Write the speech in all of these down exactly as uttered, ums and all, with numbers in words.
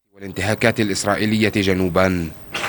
والانتهاكات الإسرائيلية جنوبا.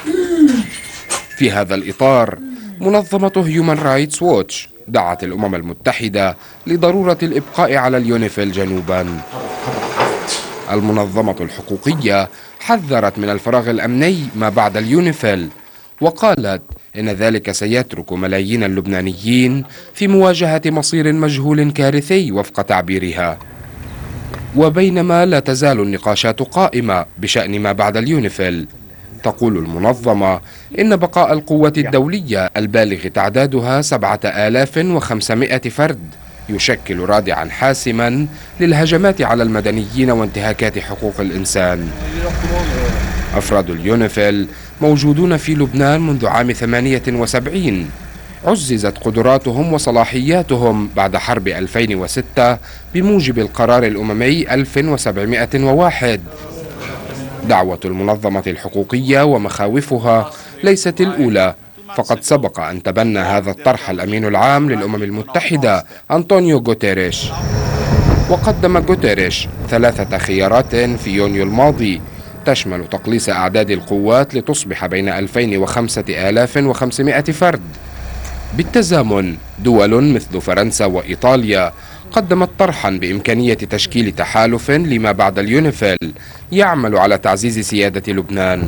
في هذا الإطار منظمة هيومان رايتس ووتش دعت الأمم المتحدة لضرورة الإبقاء على اليونيفيل جنوبا. المنظمة الحقوقية حذرت من الفراغ الأمني ما بعد اليونيفيل، وقالت إن ذلك سيترك ملايين اللبنانيين في مواجهة مصير مجهول كارثي وفق تعبيرها. وبينما لا تزال النقاشات قائمة بشأن ما بعد اليونيفيل، تقول المنظمة إن بقاء القوة الدولية البالغ تعدادها سبعة آلاف وخمسمائة فرد يشكل رادعا حاسما للهجمات على المدنيين وانتهاكات حقوق الإنسان. أفراد اليونيفيل موجودون في لبنان منذ عام ثمانية وسبعين. عززت قدراتهم وصلاحياتهم بعد حرب ألفين وستة بموجب القرار الأممي ألف وسبعمائة وواحد. دعوة المنظمة الحقوقية ومخاوفها ليست الأولى، فقد سبق أن تبنى هذا الطرح الأمين العام للأمم المتحدة أنطونيو غوتيريش. وقدم غوتيريش ثلاثة خيارات في يونيو الماضي تشمل تقليص أعداد القوات لتصبح بين ألفين وخمسة آلاف وخمسمائة فرد. بالتزامن دول مثل فرنسا وإيطاليا قدمت طرحا بإمكانية تشكيل تحالف لما بعد اليونيفيل يعمل على تعزيز سيادة لبنان.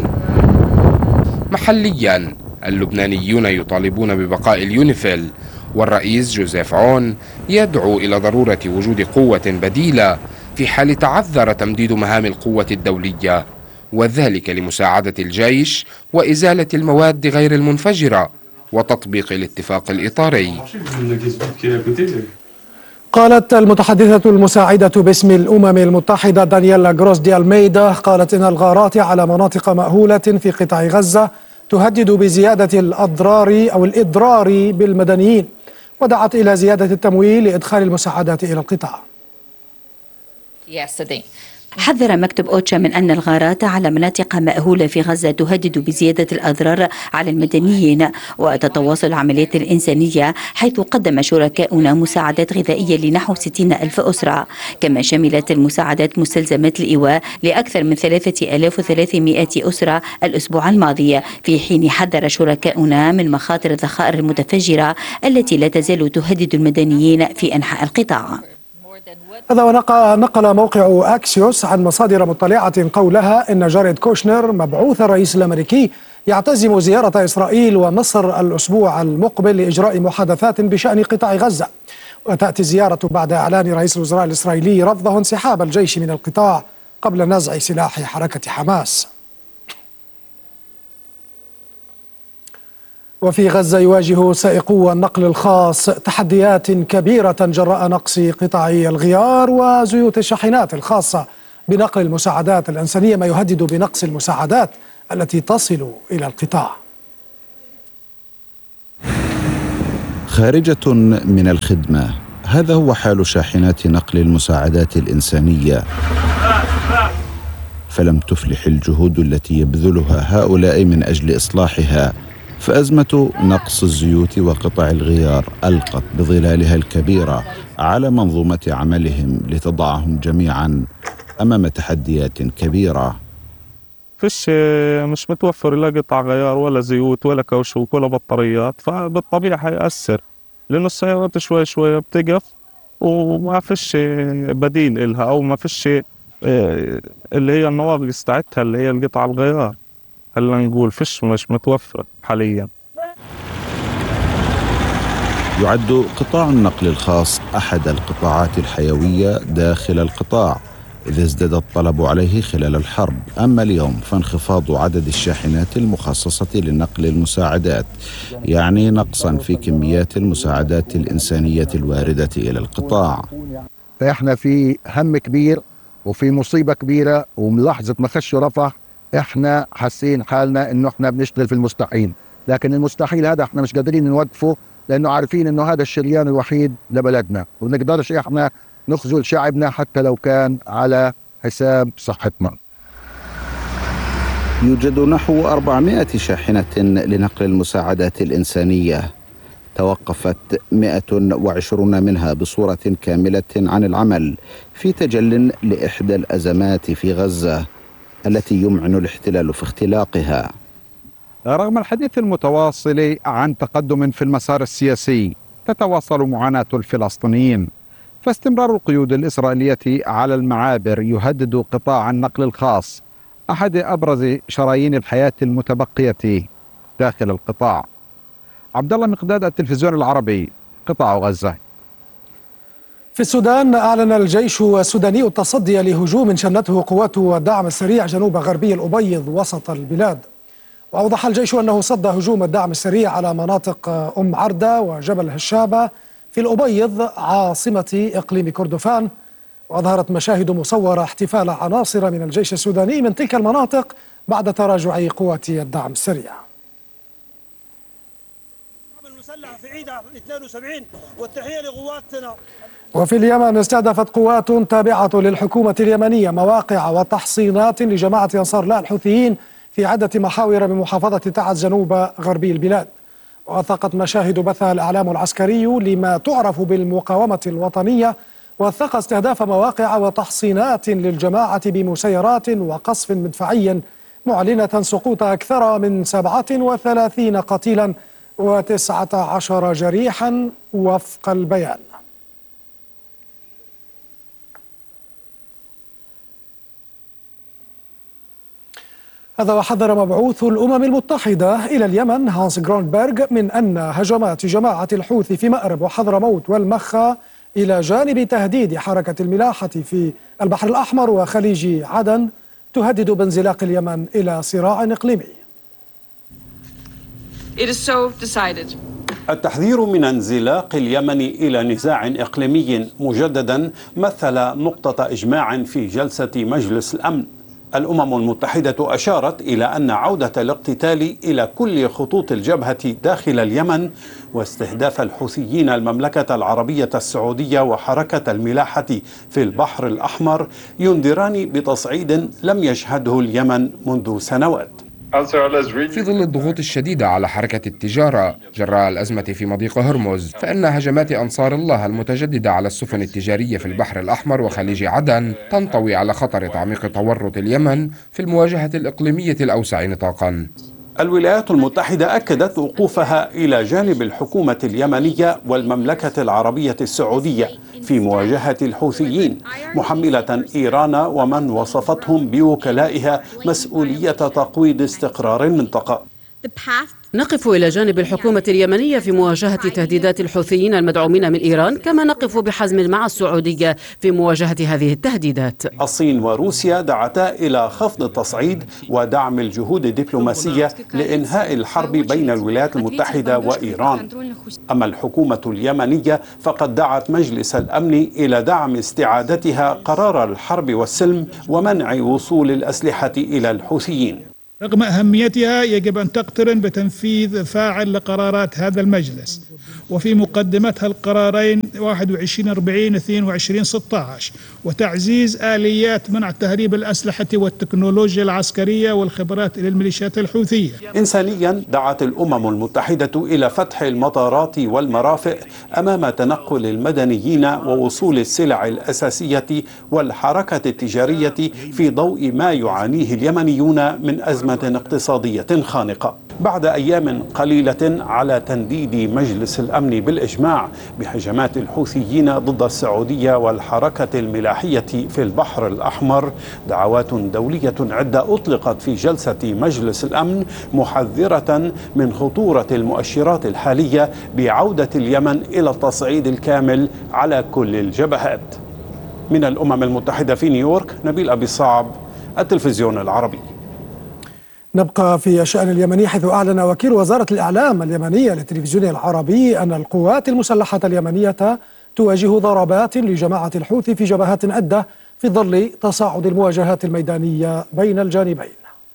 محليا اللبنانيون يطالبون ببقاء اليونيفيل، والرئيس جوزيف عون يدعو إلى ضرورة وجود قوة بديلة في حال تعذر تمديد مهام القوة الدولية، وذلك لمساعدة الجيش وإزالة المواد غير المنفجرة وتطبيق الاتفاق الإطاري. قالت المتحدثة المساعدة باسم الأمم المتحدة دانييلا جروس دي ألميدا قالت إن الغارات على مناطق مأهولة في قطاع غزة تهدد بزيادة الأضرار أو الإضرار بالمدنيين، ودعت إلى زيادة التمويل لإدخال المساعدات إلى القطاع. حذر مكتب أوتشا من أن الغارات على مناطق مأهولة في غزة تهدد بزيادة الأضرار على المدنيين وتتواصل العمليات الإنسانية، حيث قدم شركاؤنا مساعدات غذائية لنحو ستين ألف أسرة، كما شملت المساعدات مستلزمات الإيواء لأكثر من ثلاثة آلاف وثلاثمائة أسرة الأسبوع الماضي، في حين حذر شركاؤنا من مخاطر الذخائر المتفجرة التي لا تزال تهدد المدنيين في أنحاء القطاع. هذا ونقل موقع أكسيوس عن مصادر مطلعة قولها إن جاريد كوشنر مبعوث الرئيس الأمريكي يعتزم زيارة إسرائيل ومصر الأسبوع المقبل لإجراء محادثات بشأن قطاع غزة، وتأتي الزيارة بعد إعلان رئيس الوزراء الإسرائيلي رفضه انسحاب الجيش من القطاع قبل نزع سلاح حركة حماس. وفي غزة يواجه سائقو النقل الخاص تحديات كبيرة جراء نقص قطاعي الغيار وزيوت الشاحنات الخاصة بنقل المساعدات الإنسانية، ما يهدد بنقص المساعدات التي تصل إلى القطاع. خارجة من الخدمة، هذا هو حال شاحنات نقل المساعدات الإنسانية، فلم تفلح الجهود التي يبذلها هؤلاء من أجل إصلاحها، فأزمة نقص الزيوت وقطع الغيار ألقت بظلالها الكبيرة على منظومة عملهم لتضعهم جميعا أمام تحديات كبيرة. فيش مش متوفر لا قطع غيار ولا زيوت ولا كاوشوك ولا بطاريات، فبالطبيعة حيأثر لأنه السيارات شوي شوي بتقف وما فيش بديل إلها، أو ما فيش اللي هي النواقص تاعتها اللي هي القطع الغيار، هلا نقول فيش مش متوفر حاليا. يعد قطاع النقل الخاص أحد القطاعات الحيوية داخل القطاع، إذ ازداد الطلب عليه خلال الحرب. أما اليوم فانخفاض عدد الشاحنات المخصصة لنقل المساعدات يعني نقصا في كميات المساعدات الإنسانية الواردة إلى القطاع. فإحنا في هم كبير وفي مصيبة كبيرة، وملاحظة ما خش رفح احنا حاسين حالنا انه احنا بنشتغل في المستحيل، لكن المستحيل هذا احنا مش قادرين نوقفه، لانه عارفين انه هذا الشريان الوحيد لبلدنا، وبنقدرش احنا نخذل شعبنا حتى لو كان على حساب صحتنا. يوجد نحو أربعمائة شاحنة لنقل المساعدات الإنسانية، توقفت مئة وعشرون منها بصورة كاملة عن العمل في تجل لإحدى الأزمات في غزة، التي يمعن الاحتلال في اختلاقها. رغم الحديث المتواصل عن تقدم في المسار السياسي، تتواصل معاناة الفلسطينيين، فاستمرار القيود الإسرائيلية على المعابر يهدد قطاع النقل الخاص، أحد أبرز شرايين الحياة المتبقية داخل القطاع. عبد الله مقداد، التلفزيون العربي، قطاع غزة. في السودان، أعلن الجيش السوداني التصدي لهجوم شنته قوات الدعم السريع جنوب غربي الأبيض وسط البلاد. وأوضح الجيش أنه صد هجوم الدعم السريع على مناطق أم عردة وجبل هشابة في الأبيض عاصمة إقليم كردفان. وأظهرت مشاهد مصورة احتفال عناصر من الجيش السوداني من تلك المناطق بعد تراجع قوات الدعم السريع. المسلح في عيد اثنين وسبعين والتحية لقواتنا. وفي اليمن، استهدفت قوات تابعة للحكومة اليمنية مواقع وتحصينات لجماعة أنصار الله الحوثيين في عدة محاور بمحافظة تعز جنوب غربي البلاد. ووثقت مشاهد بثها الإعلام العسكري لما تعرف بالمقاومة الوطنية، وثق استهداف مواقع وتحصينات للجماعة بمسيرات وقصف مدفعي، معلنة سقوط أكثر من سبعة وثلاثين قتيلا وتسعة عشر جريحا وفق البيان. هذا وحذر مبعوث الأمم المتحدة إلى اليمن هانس جرونبرغ من أن هجمات جماعة الحوثي في مأرب وحضرموت والمخا إلى جانب تهديد حركة الملاحة في البحر الأحمر وخليج عدن تهدد بانزلاق اليمن إلى صراع إقليمي. It is so decided. التحذير من انزلاق اليمن إلى نزاع إقليمي مجددا مثل نقطة إجماع في جلسة مجلس الأمن. الأمم المتحدة أشارت إلى أن عودة الاقتتال إلى كل خطوط الجبهة داخل اليمن واستهداف الحوثيين المملكة العربية السعودية وحركة الملاحة في البحر الأحمر ينذران بتصعيد لم يشهده اليمن منذ سنوات. في ظل الضغوط الشديدة على حركة التجارة جراء الأزمة في مضيق هرمز، فإن هجمات أنصار الله المتجددة على السفن التجارية في البحر الأحمر وخليج عدن تنطوي على خطر تعميق تورط اليمن في المواجهة الإقليمية الأوسع نطاقا. الولايات المتحدة أكدت وقوفها إلى جانب الحكومة اليمنية والمملكة العربية السعودية في مواجهة الحوثيين، محملة إيران ومن وصفتهم بوكلائها مسؤولية تقويض استقرار المنطقة. نقف إلى جانب الحكومة اليمنية في مواجهة تهديدات الحوثيين المدعومين من إيران، كما نقف بحزم مع السعودية في مواجهة هذه التهديدات. الصين وروسيا دعتا إلى خفض التصعيد ودعم الجهود الدبلوماسية لإنهاء الحرب بين الولايات المتحدة وإيران. أما الحكومة اليمنية فقد دعت مجلس الأمن إلى دعم استعادتها قرار الحرب والسلم ومنع وصول الأسلحة إلى الحوثيين. رغم أهميتها يجب أن تقترن بتنفيذ فاعل لقرارات هذا المجلس، وفي مقدمتها القرارين واحد وعشرين أربعين اثنين وعشرين ستة عشر وتعزيز آليات منع تهريب الأسلحة والتكنولوجيا العسكرية والخبرات إلى الميليشيات الحوثية. إنسانيا، دعت الأمم المتحدة إلى فتح المطارات والمرافق أمام تنقل المدنيين ووصول السلع الأساسية والحركة التجارية في ضوء ما يعانيه اليمنيون من أزمة اقتصادية خانقة. بعد أيام قليلة على تنديد مجلس الأمن بالإجماع بهجمات الحوثيين ضد السعودية والحركة الملاحية في البحر الأحمر، دعوات دولية عدة أطلقت في جلسة مجلس الأمن محذرة من خطورة المؤشرات الحالية بعودة اليمن إلى التصعيد الكامل على كل الجبهات. من الأمم المتحدة في نيويورك، نبيل أبي صعب، التلفزيون العربي. نبقى في الشأن اليمني، حيث أعلن وكيل وزارة الإعلام اليمنية للتلفزيون العربي أن القوات المسلحة اليمنية تواجه ضربات لجماعة الحوثي في جبهات عدة في ظل تصاعد المواجهات الميدانية بين الجانبين.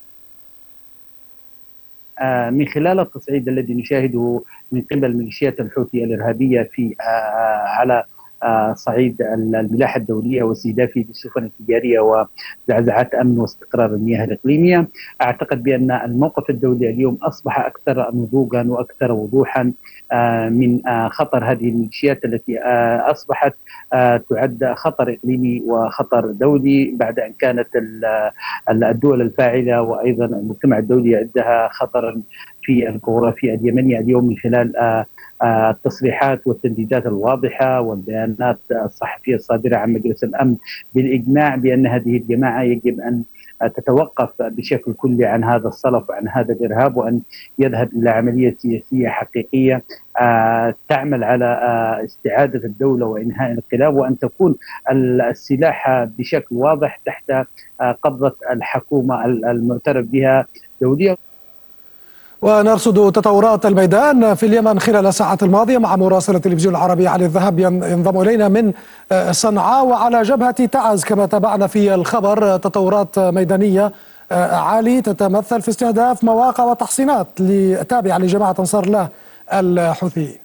من خلال التصعيد الذي نشاهده من قبل ميليشيات الحوثي الإرهابية في على صعيد الملاحة الدولية واستهدافه للسفن التجارية وزعزعات أمن واستقرار المياه الإقليمية. أعتقد بأن الموقف الدولي اليوم أصبح أكثر نضوجا وأكثر وضوحا من خطر هذه الميليشيات التي أصبحت تعد خطر إقليمي وخطر دولي بعد أن كانت الدول الفاعلة وأيضا المجتمع الدولي يعدها خطرا في الجغرافيا اليمنية اليوم من خلال التصريحات والتنديدات الواضحة والبيانات الصحفية الصادرة عن مجلس الأمن بالإجماع بأن هذه الجماعة يجب أن تتوقف بشكل كلي عن هذا الصلف وعن هذا الإرهاب، وأن يذهب إلى عملية سياسية حقيقية تعمل على استعادة الدولة وإنهاء الانقلاب، وأن تكون السلاح بشكل واضح تحت قبضة الحكومة المعترف بها دوليا. ونرصد تطورات الميدان في اليمن خلال الساعات الماضية مع مراسل التلفزيون العربي علي الذهب ينضم إلينا من صنعاء. وعلى جبهة تعز كما تابعنا في الخبر تطورات ميدانية عالي تتمثل في استهداف مواقع وتحصينات تابعة لجماعة أنصار الله الحوثيين.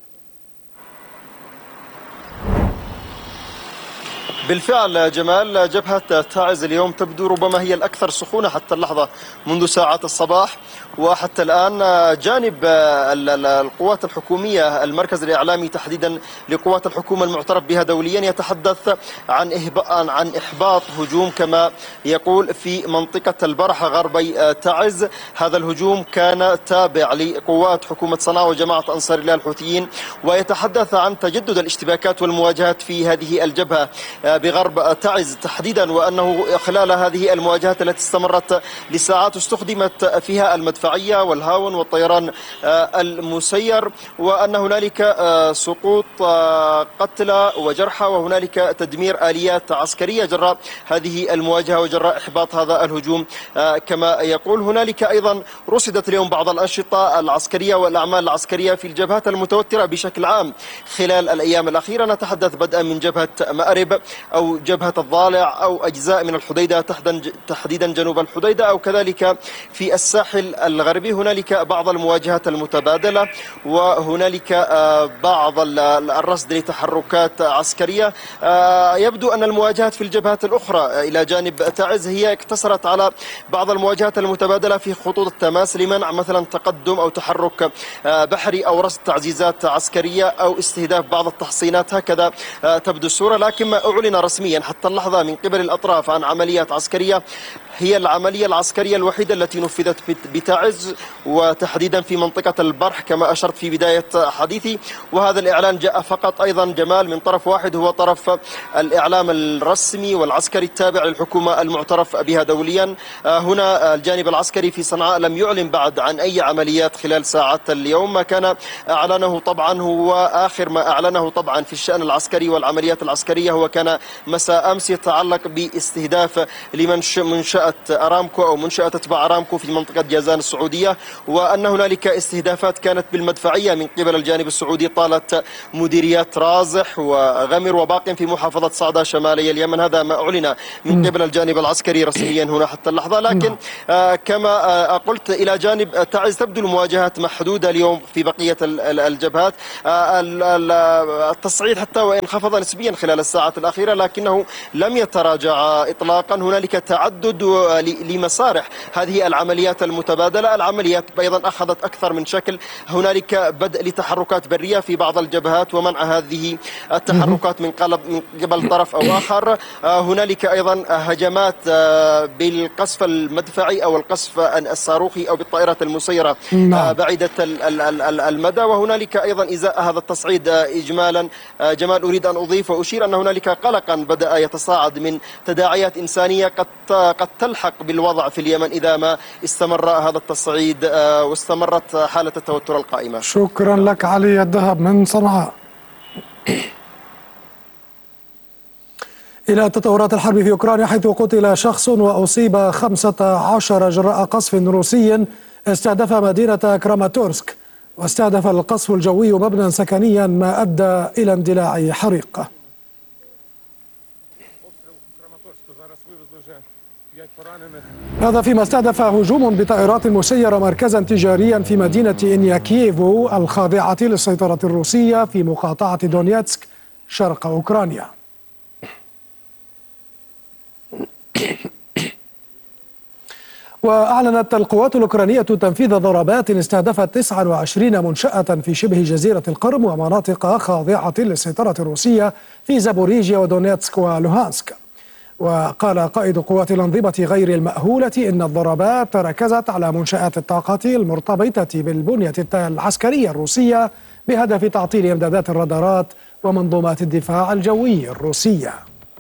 بالفعل جمال، جبهة تعز اليوم تبدو ربما هي الأكثر سخونة حتى اللحظة منذ ساعات الصباح، وحتى الآن جانب القوات الحكومية المركز الإعلامي تحديدا لقوات الحكومة المعترف بها دوليا يتحدث عن عن إحباط هجوم كما يقول في منطقة البرحة غربي تعز. هذا الهجوم كان تابع لقوات حكومة صنعاء وجماعة أنصار الله الحوثيين، ويتحدث عن تجدد الاشتباكات والمواجهات في هذه الجبهة بغرب تعز تحديدا، وأنه خلال هذه المواجهات التي استمرت لساعات استخدمت فيها المدفعية والهاون والطيران المسير، وأن هنالك سقوط قتلى وجرحى وهنالك تدمير آليات عسكرية جراء هذه المواجهة وجراء إحباط هذا الهجوم كما يقول. هنالك أيضا رصدت اليوم بعض الأنشطة العسكرية والأعمال العسكرية في الجبهات المتوترة بشكل عام خلال الأيام الأخيرة، نتحدث بدءا من جبهة مأرب أو جبهة الضالع أو أجزاء من الحديدة تحديدا جنوب الحديدة أو كذلك في الساحل الغربي. هنالك بعض المواجهات المتبادلة وهنالك بعض الرصد لتحركات عسكرية. يبدو أن المواجهات في الجبهات الأخرى إلى جانب تعز هي اقتصرت على بعض المواجهات المتبادلة في خطوط التماس لمنع مثلا تقدم أو تحرك بحري أو رصد تعزيزات عسكرية أو استهداف بعض التحصينات، هكذا تبدو الصورة. لكن ما أعلن رسميا حتى اللحظة من قبل الأطراف عن عمليات عسكرية هي العملية العسكرية الوحيدة التي نفذت بتعز وتحديدا في منطقة البرح كما أشرت في بداية حديثي، وهذا الإعلان جاء فقط أيضا جمال من طرف واحد هو طرف الإعلام الرسمي والعسكري التابع للحكومة المعترف بها دوليا. هنا الجانب العسكري في صنعاء لم يعلن بعد عن أي عمليات خلال ساعات اليوم. ما كان أعلنه طبعا هو آخر ما أعلنه طبعا في الشأن العسكري والعمليات العسكرية هو كان مساء أمس يتعلق باستهداف لمنشأة أرامكو أو منشأة تتبع أرامكو في منطقة جازان السعودية، وأن هنالك استهدافات كانت بالمدفعية من قبل الجانب السعودي طالت مديريات رازح وغمر وباق في محافظة صعدة شمالي اليمن. هذا ما أعلن من قبل الجانب العسكري رسميا هنا حتى اللحظة. لكن آه كما آه قلت إلى جانب تعز تبدو المواجهات محدودة اليوم في بقية الجبهات. آه التصعيد حتى وإن خفض نسبيا خلال الساعات الأخيرة لكنه لم يتراجع إطلاقا. هنالك تعدد لمسارح هذه العمليات المتبادلة. العمليات أيضا أخذت أكثر من شكل، هنالك بدء لتحركات برية في بعض الجبهات ومنع هذه التحركات من قبل طرف أو آخر. هنالك أيضا هجمات بالقصف المدفعي أو القصف الصاروخي أو بالطائرات المسيرة بعيدة المدى. وهنالك أيضا إزاء هذا التصعيد إجمالا جمال أريد أن أضيف وأشير أن هنالك قلقا بدأ يتصاعد من تداعيات إنسانية قد قد تلحق بالوضع في اليمن إذا ما استمر هذا التصعيد واستمرت حالة التوتر القائمة. شكرا لك علي الذهب من صنعاء. إلى تطورات الحرب في أوكرانيا حيث قتل شخص وأصيب خمسة عشر جراء قصف روسي استهدف مدينة كراماتورسك، واستهدف القصف الجوي مبنى سكنيا ما أدى إلى اندلاع حريق. هذا فيما استهدف هجوم بطائرات مسيرة مركزا تجاريا في مدينة إنياكييفو الخاضعة للسيطرة الروسية في مقاطعة دونيتسك شرق أوكرانيا. وأعلنت القوات الأوكرانية تنفيذ ضربات استهدفت تسعة وعشرين منشأة في شبه جزيرة القرم ومناطق خاضعة للسيطرة الروسية في زابوريجيا ودونيتسك ولوهانسك. وقال قائد قوات الأنظمة غير المأهولة إن الضربات ركزت على منشآت الطاقة المرتبطة بالبنية العسكرية الروسية بهدف تعطيل إمدادات الرادارات ومنظومات الدفاع الجوي الروسية.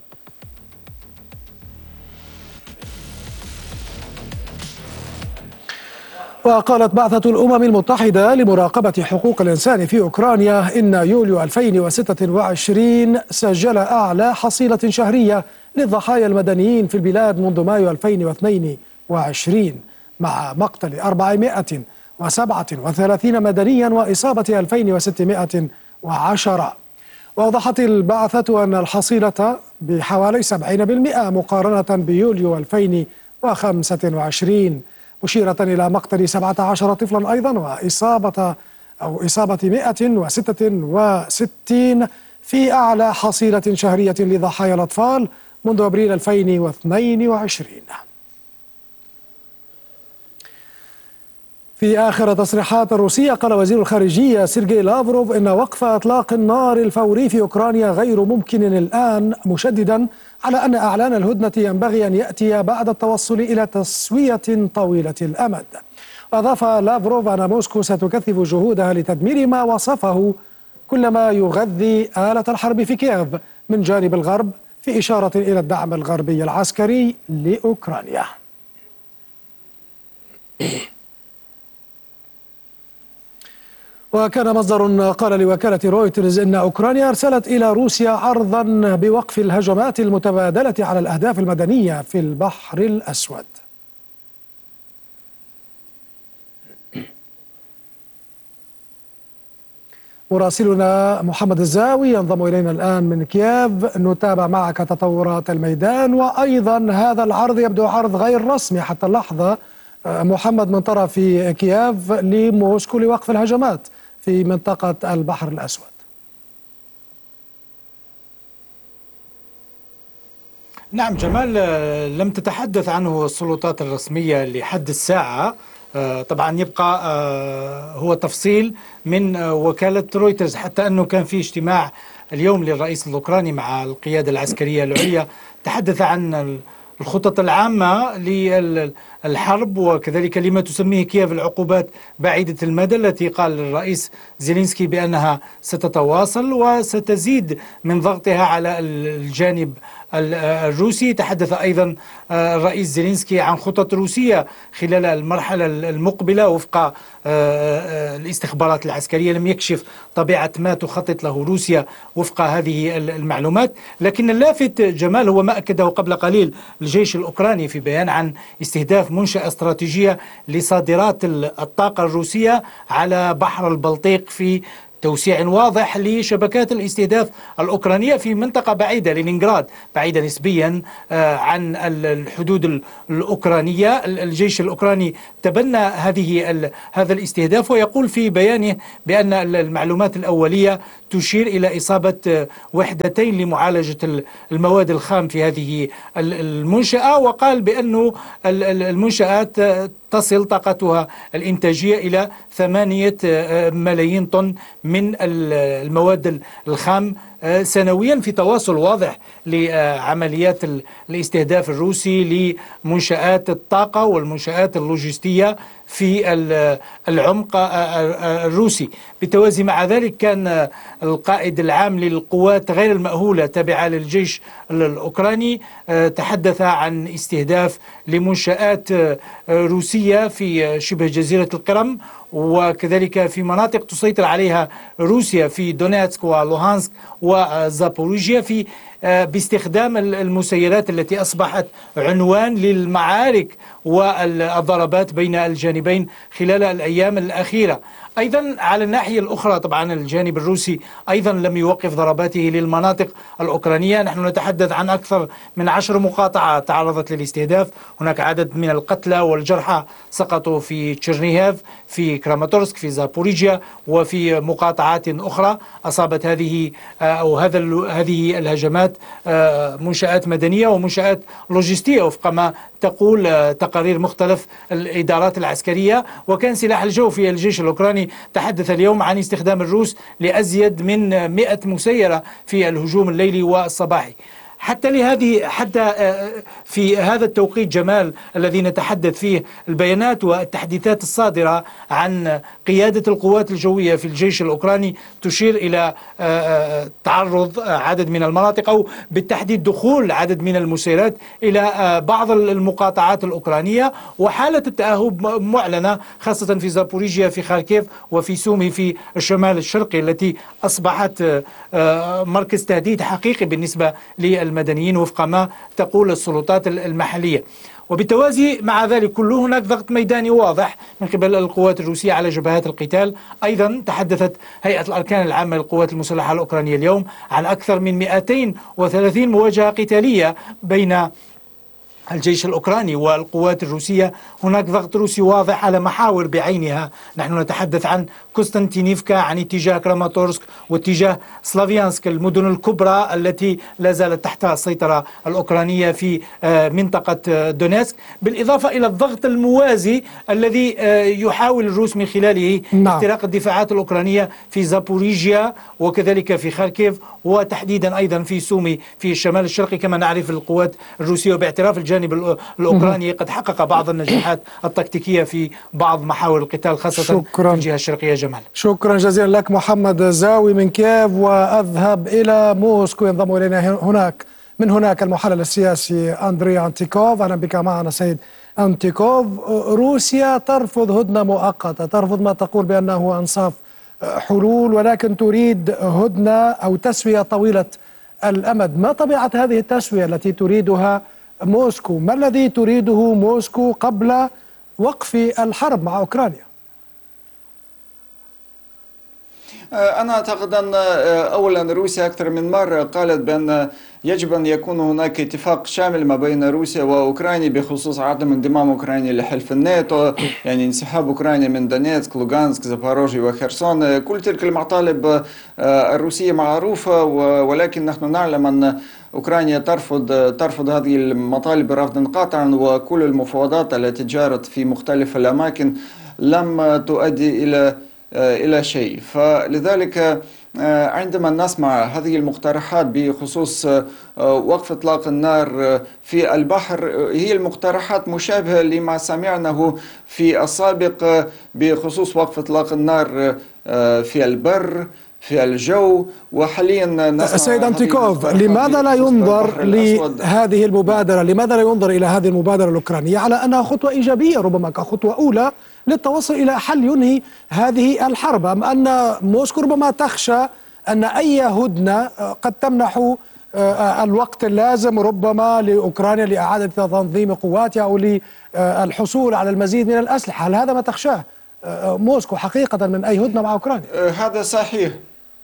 وقالت بعثة الأمم المتحدة لمراقبة حقوق الإنسان في أوكرانيا إن يوليو ألفين وستة وعشرين سجل أعلى حصيلة شهرية للضحايا المدنيين في البلاد منذ مايو ألفين واثنين وعشرين، مع مقتل أربعمائة وسبعة وثلاثين مدنيا وإصابة ألفين وستمائة وعشرة. وأوضحت البعثة أن الحصيلة بحوالي سبعين بالمئة مقارنة بيوليو ألفين وخمسة وعشرين، مشيرة إلى مقتل سبعة عشر طفلا أيضا وإصابة أو إصابة مائة وستة وستين في أعلى حصيلة شهرية لضحايا الأطفال منذ أبريل ألفين واثنين وعشرين. في آخر تصريحات الروسية قال وزير الخارجية سيرجي لافروف إن وقف إطلاق النار الفوري في أوكرانيا غير ممكن الآن، مشددا على أن إعلان الهدنة ينبغي أن يأتي بعد التوصل إلى تسوية طويلة الأمد. أضاف لافروف أن موسكو ستكثف جهودها لتدمير ما وصفه كل ما يغذي آلة الحرب في كييف من جانب الغرب، في إشارة إلى الدعم الغربي العسكري لأوكرانيا. وكان مصدر قال لوكالة رويترز إن أوكرانيا أرسلت إلى روسيا عرضا بوقف الهجمات المتبادلة على الأهداف المدنية في البحر الأسود. مراسلنا محمد الزاوي ينضم إلينا الآن من كييف، نتابع معك تطورات الميدان وأيضا هذا العرض يبدو عرض غير رسمي حتى اللحظة محمد من طرف كييف لموسكو لوقف الهجمات في منطقة البحر الأسود. نعم جمال، لم تتحدث عنه السلطات الرسمية لحد الساعة، طبعا يبقى هو تفصيل من وكالة رويترز، حتى أنه كان في اجتماع اليوم للرئيس الأوكراني مع القيادة العسكرية العليا تحدث عن الخطط العامة للحرب وكذلك لما تسميه كييف العقوبات بعيدة المدى، التي قال الرئيس زيلينسكي بأنها ستتواصل وستزيد من ضغطها على الجانب الروسي. تحدث أيضا الرئيس زيلينسكي عن خطط روسية خلال المرحلة المقبلة وفق الاستخبارات العسكرية. لم يكشف طبيعة ما تخطط له روسيا وفق هذه المعلومات، لكن اللافت جمال هو ما أكده قبل قليل الجيش الأوكراني في بيان عن استهداف منشأة استراتيجية لصادرات الطاقة الروسية على بحر البلطيق في توسيع واضح لشبكات الاستهداف الأوكرانية في منطقة بعيدة، لينينغراد، بعيدة نسبيا عن الحدود الأوكرانية. الجيش الأوكراني تبنى هذه هذا الاستهداف ويقول في بيانه بأن المعلومات الأولية تشير إلى إصابة وحدتين لمعالجة المواد الخام في هذه المنشأة، وقال بأن المنشآت تصل طاقتها الإنتاجية إلى ثمانية ملايين طن من المواد الخام سنويا، في تواصل واضح لعمليات الاستهداف الروسي لمنشآت الطاقة والمنشآت اللوجستية في العمق الروسي. بالتوازي مع ذلك كان القائد العام للقوات غير المأهولة تابعة للجيش الأوكراني تحدث عن استهداف لمنشآت روسية في شبه جزيرة القرم وكذلك في مناطق تسيطر عليها روسيا في دونيتسك ولوهانسك وزابوريجيا في باستخدام المسيرات التي أصبحت عنوان للمعارك والضربات بين الجانبين خلال الأيام الأخيرة. أيضا على الناحية الأخرى طبعا الجانب الروسي أيضا لم يوقف ضرباته للمناطق الأوكرانية. نحن نتحدث عن أكثر من عشر مقاطعة تعرضت للاستهداف. هناك عدد من القتلى والجرحى سقطوا في تشيرنيهيف، في كراماتورسك، في زابوريجيا، وفي مقاطعات أخرى أصابت هذه أو هذا هذه الهجمات منشآت مدنية ومنشآت لوجستية وفق ما تقول تقارير مختلف الإدارات العسكرية. وكان سلاح الجو في الجيش الأوكراني تحدث اليوم عن استخدام الروس لأزيد من مئة مسيرة في الهجوم الليلي والصباحي. حتى لهذه حتى في هذا التوقيت جمال الذي نتحدث فيه، البيانات والتحديثات الصادرة عن قيادة القوات الجوية في الجيش الأوكراني تشير إلى تعرض عدد من المناطق أو بالتحديد دخول عدد من المسيرات إلى بعض المقاطعات الأوكرانية، وحالة التأهب معلنة خاصة في زابوريجيا، في خاركيف، وفي سومي في الشمال الشرقي التي أصبحت مركز تهديد حقيقي بالنسبة للمدنيين وفق ما تقول السلطات المحلية. وبالتوازي مع ذلك كله هناك ضغط ميداني واضح من قبل القوات الروسية على جبهات القتال. أيضا تحدثت هيئة الأركان العامة للقوات المسلحة الأوكرانية اليوم عن أكثر من مئتين وثلاثين مواجهة قتالية بين الجيش الأوكراني والقوات الروسية. هناك ضغط روسي واضح على محاور بعينها. نحن نتحدث عن كوستانتينيفكا، عن اتجاه كراماتورسك واتجاه سلافيانسك، المدن الكبرى التي لا زالت تحت السيطرة الأوكرانية في منطقة دونيتسك، بالإضافة إلى الضغط الموازي الذي يحاول الروس من خلاله اختراق الدفاعات الأوكرانية في زابوريجيا وكذلك في خاركيف وتحديدا أيضا في سومي في الشمال الشرقي. كما نعرف القوات الروسية وباعتراف الجانب الأوكراني قد حقق بعض النجاحات التكتيكية في بعض محاور القتال خاصة شكرا. في الجهة الشرقية. جمال، شكرا جزيلا لك محمد زاوي من كييف. وأذهب إلى موسكو، ينضم إلينا هناك من هناك المحلل السياسي أندري أنتيكوف. أهلا بك معنا سيد أنتيكوف. روسيا ترفض هدنة مؤقتة، ترفض ما تقول بأنه أنصاف حلول، ولكن تريد هدنة أو تسوية طويلة الأمد. ما طبيعة هذه التسوية التي تريدها موسكو؟ ما الذي تريده موسكو قبل وقف الحرب مع أوكرانيا؟ أنا أعتقد أن أولا روسيا أكثر من مرة قالت بأن يجب أن يكون هناك اتفاق شامل ما بين روسيا وأوكرانيا بخصوص عدم انضمام أوكرانيا لحلف الناتو، يعني انسحاب أوكرانيا من دونيتسك، لوغانسك، زاباروجيا وخرسون. كل تلك المطالب الروسية معروفة، ولكن نحن نعلم أن أوكرانيا ترفض ترفض هذه المطالب رفضا قاطعا، وكل المفاوضات التي جرت في مختلف الأماكن لم تؤدي إلى إلى شيء. فلذلك عندما نسمع هذه المقترحات بخصوص وقف إطلاق النار في البحر، هي المقترحات مشابهة لما سمعناه في السابق بخصوص وقف إطلاق النار في البر، في الجو، وحاليا نسمع. سيد أنتيكوف، لماذا لا ينظر لهذه المبادرة، لماذا لا ينظر إلى هذه المبادرة الأوكرانية على أنها خطوة إيجابية ربما كخطوة أولى للتوصل إلى حل ينهي هذه الحرب؟ أم أن موسكو ربما تخشى أن أي هدنة قد تمنح الوقت اللازم ربما لأوكرانيا لإعادة تنظيم قواتها أو للحصول على المزيد من الأسلحة؟ هل هذا ما تخشاه موسكو حقيقة من أي هدنة مع أوكرانيا؟ هذا صحيح،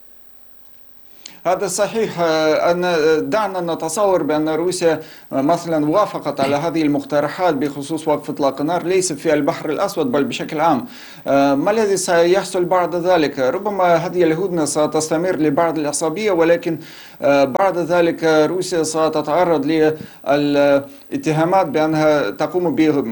هذا صحيح. أن دعنا نتصور بأن روسيا مثلا وافقت على هذه المقترحات بخصوص وقف إطلاق النار ليس في البحر الأسود بل بشكل عام. ما الذي سيحصل بعد ذلك؟ ربما هذه الهدنة ستستمر لبعض العصبية، ولكن بعد ذلك روسيا ستتعرض للاتهامات بأنها تقوم